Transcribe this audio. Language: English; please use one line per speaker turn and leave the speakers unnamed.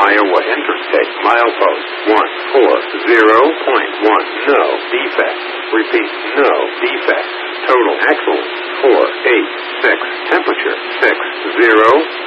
Iowa Interstate. Milepost 140.1. No defects. Repeat, no defects. Total excellent. 486. Temperature 60.